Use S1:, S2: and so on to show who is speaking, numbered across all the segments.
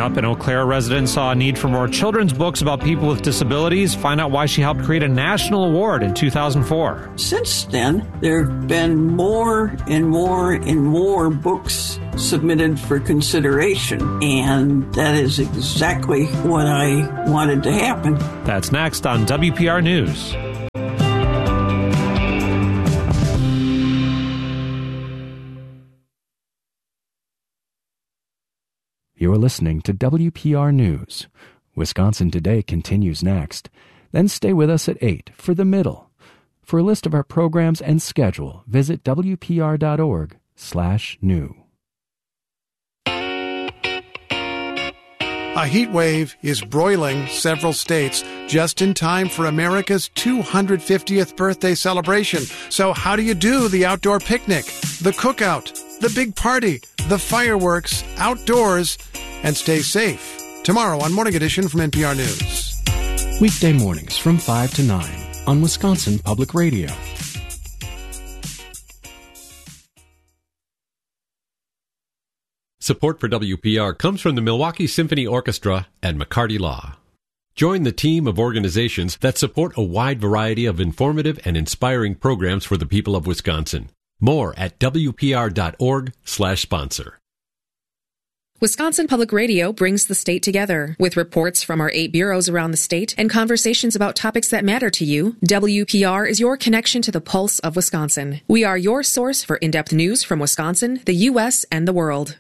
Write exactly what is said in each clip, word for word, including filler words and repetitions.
S1: up, an Eau Claire resident saw a need for more children's books about people with disabilities. Find out why she helped create a national award in two thousand four.
S2: Since then, there have been more and more and more books submitted for consideration, and that is exactly what I wanted to happen.
S1: That's next on W P R News.
S3: You're listening to W P R News. Wisconsin Today continues next. Then stay with us at eight for The Middle. For a list of our programs and schedule, visit W P R dot org slash new.
S4: A heat wave is broiling several states just in time for America's two hundred fiftieth birthday celebration. So how do you do the outdoor picnic, the cookout, the big party, the fireworks, outdoors, and stay safe? Tomorrow on Morning Edition from N P R News.
S3: Weekday mornings from five to nine on Wisconsin Public Radio.
S5: Support for W P R comes from the Milwaukee Symphony Orchestra and McCarty Law. Join the team of organizations that support a wide variety of informative and inspiring programs for the people of Wisconsin. More at W P R dot org slash sponsor.
S6: Wisconsin Public Radio brings the state together. With reports from our eight bureaus around the state and conversations about topics that matter to you, W P R is your connection to the pulse of Wisconsin. We are your source for in-depth news from Wisconsin, the U S, and the world.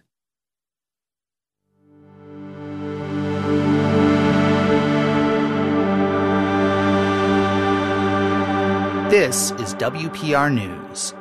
S7: This is W P R News.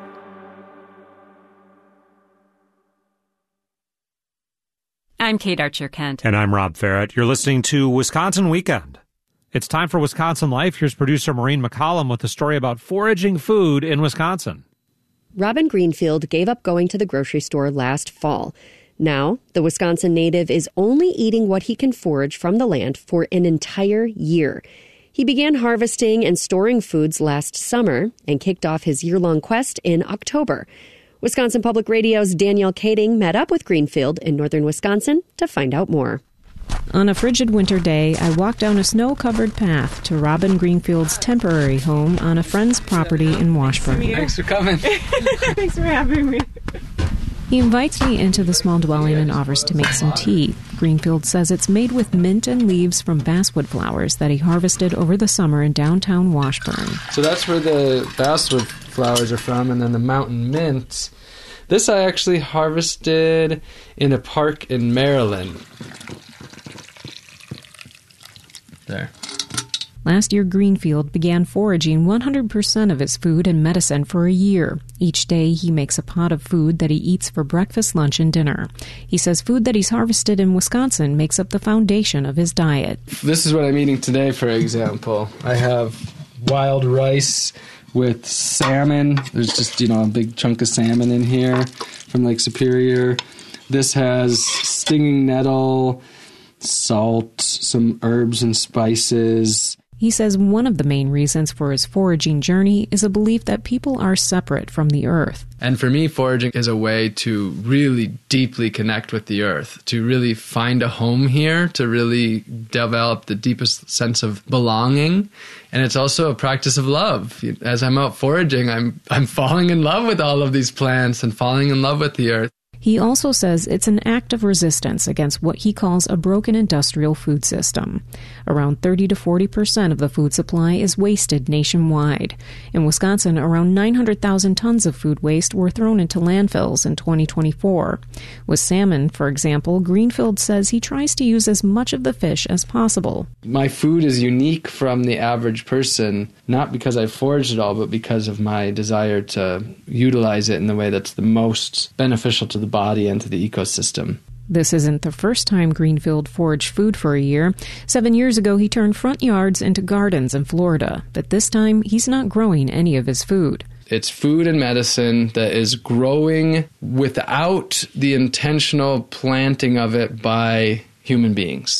S8: I'm Kate Archer-Kent.
S1: And I'm Rob Farrett. You're listening to Wisconsin Weekend. It's time for Wisconsin Life. Here's producer Maureen McCollum with a story about foraging food in Wisconsin.
S9: Robin Greenfield gave up going to the grocery store last fall. Now, the Wisconsin native is only eating what he can forage from the land for an entire year. He began harvesting and storing foods last summer and kicked off his year-long quest in October. Wisconsin Public Radio's Danielle Kading met up with Greenfield in northern Wisconsin to find out more.
S10: On a frigid winter day, I walked down a snow-covered path to Robin Greenfield's temporary home on a friend's property in Washburn.
S11: Thanks for coming.
S10: Thanks for having me. He invites me into the small dwelling and offers to make some tea. Greenfield says it's made with mint and leaves from basswood flowers that he harvested over the summer in downtown Washburn.
S11: So that's where the basswood flowers are from, and then the mountain mint. This I actually harvested in a park in Maryland. There.
S10: Last year, Greenfield began foraging one hundred percent of his food and medicine for a year. Each day, he makes a pot of food that he eats for breakfast, lunch, and dinner. He says food that he's harvested in Wisconsin makes up the foundation of his diet.
S11: This is what I'm eating today, for example. I have wild rice with salmon. There's just, you know, a big chunk of salmon in here from Lake Superior. This has stinging nettle, salt, some herbs and spices.
S10: He says one of the main reasons for his foraging journey is a belief that people are separate from the earth.
S11: And for me, foraging is a way to really deeply connect with the earth, to really find a home here, to really develop the deepest sense of belonging. And it's also a practice of love. As I'm out foraging, I'm I'm falling in love with all of these plants and falling in love with the earth.
S10: He also says it's an act of resistance against what he calls a broken industrial food system. Around thirty to forty percent of the food supply is wasted nationwide. In Wisconsin, around nine hundred thousand tons of food waste were thrown into landfills in twenty twenty-four. With salmon, for example, Greenfield says he tries to use as much of the fish as possible.
S11: My food is unique from the average person, not because I foraged it all, but because of my desire to utilize it in the way that's the most beneficial to the body and to the ecosystem.
S10: This isn't the first time Greenfield foraged food for a year. Seven years ago, he turned front yards into gardens in Florida, but this time he's not growing any of his food.
S11: It's food and medicine that is growing without the intentional planting of it by human beings.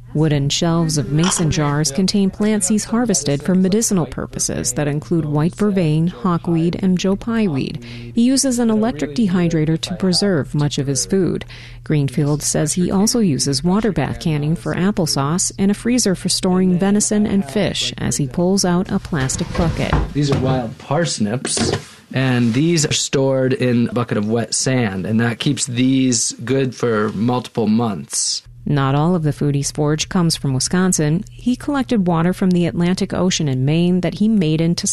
S10: Wooden shelves of mason jars contain plants he's harvested for medicinal purposes that include white vervain, hawkweed, and joe pye weed. He uses an electric dehydrator to preserve much of his food. Greenfield says he also uses water bath canning for applesauce and a freezer for storing venison and fish as he pulls out a plastic bucket.
S11: These are wild parsnips, and these are stored in a bucket of wet sand, and that keeps these good for multiple months.
S10: Not all of the food he's foraged comes from Wisconsin. He collected water from the Atlantic Ocean in Maine that he made into